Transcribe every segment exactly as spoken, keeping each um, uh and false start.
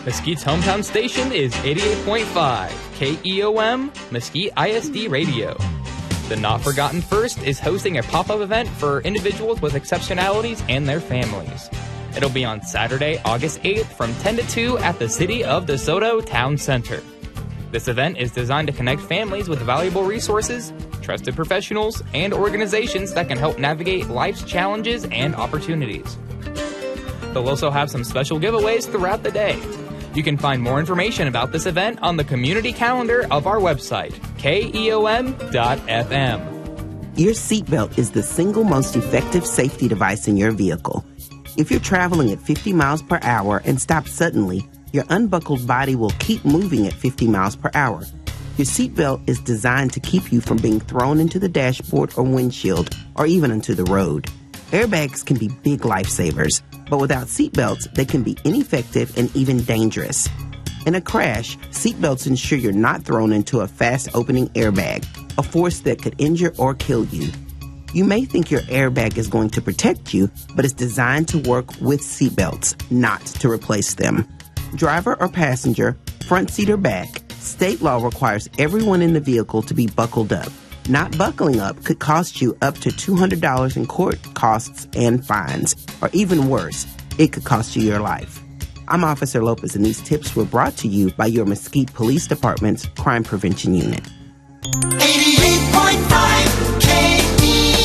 Mesquite's hometown station is eighty-eight point five K E O M, Mesquite I S D Radio. The Not Forgotten First is hosting a pop-up event for individuals with exceptionalities and their families. It'll be on Saturday, August eighth from ten to two at the City of DeSoto Town Center. This event is designed to connect families with valuable resources, trusted professionals, and organizations that can help navigate life's challenges and opportunities. They'll also have some special giveaways throughout the day. You can find more information about this event on the community calendar of our website, K E O M dot F M. Your seatbelt is the single most effective safety device in your vehicle. If you're traveling at fifty miles per hour and stop suddenly, your unbuckled body will keep moving at fifty miles per hour. Your seatbelt is designed to keep you from being thrown into the dashboard or windshield or even into the road. Airbags can be big lifesavers, but without seatbelts, they can be ineffective and even dangerous. In a crash, seatbelts ensure you're not thrown into a fast-opening airbag, a force that could injure or kill you. You may think your airbag is going to protect you, but it's designed to work with seatbelts, not to replace them. Driver or passenger, front seat or back, state law requires everyone in the vehicle to be buckled up. Not buckling up could cost you up to two hundred dollars in court costs and fines, or even worse, it could cost you your life. I'm Officer Lopez, and these tips were brought to you by your Mesquite Police Department's Crime Prevention Unit. eighty-eight point five K E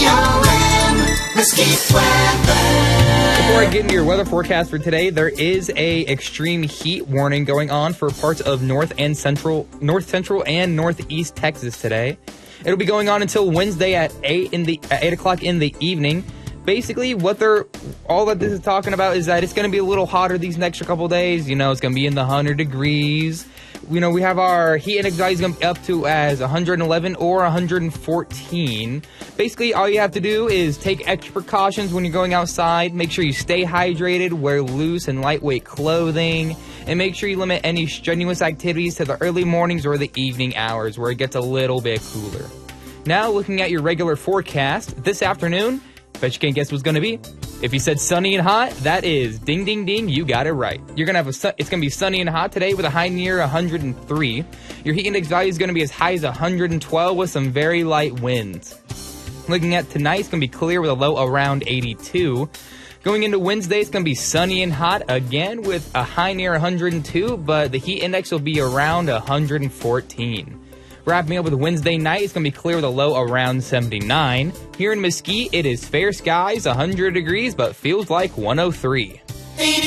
O M, Mesquite weather. Before I get into your weather forecast for today, there is a extreme heat warning going on for parts of north and central, north central and northeast Texas today. It'll be going on until Wednesday at eight in the at eight o'clock in the evening. Basically, what they're all that this is talking about is that it's going to be a little hotter these next couple days. You know, it's going to be in the one hundred degrees. You know, we have our heat index values going to be up to as one hundred eleven or one hundred fourteen. Basically, all you have to do is take extra precautions when you're going outside. Make sure you stay hydrated, wear loose and lightweight clothing, and make sure you limit any strenuous activities to the early mornings or the evening hours where it gets a little bit cooler. Now, looking at your regular forecast, this afternoon, bet you can't guess what's going to be. If you said sunny and hot, that is ding, ding, ding, you got it right. You're going to have a su- It's going to be sunny and hot today with a high near one hundred three. Your heat index value is going to be as high as one hundred twelve with some very light winds. Looking at tonight, it's going to be clear with a low around eighty-two. Going into Wednesday, it's going to be sunny and hot again with a high near one hundred two, but the heat index will be around one hundred fourteen. Wrapping up with Wednesday night, it's going to be clear with a low around seventy-nine. Here in Mesquite, it is fair skies, one hundred degrees, but feels like one oh three.